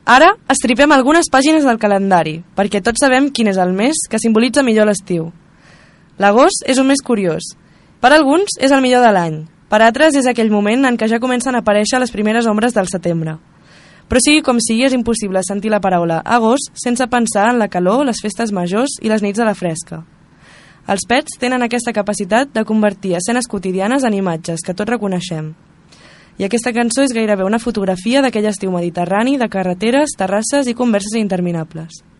Ara estripem algunes pàgines del calendari, perquè tots sabem quin és el mes que simbolitza millor l'estiu. L'agost és un mes curiós. Per alguns és el millor de l'any, per altres és aquell moment en què ja comencen a aparèixer les primeres ombres del setembre. Però sigui com sigui, és impossible sentir la paraula agost sense pensar en la calor, les festes majors i les nits a la fresca. Els pets tenen aquesta capacitat de convertir escenes quotidianes en imatges que tots reconeixem. I aquesta cançó és gairebé una fotografia d'aquell estiu mediterrani de carreteres, terrasses i converses interminables.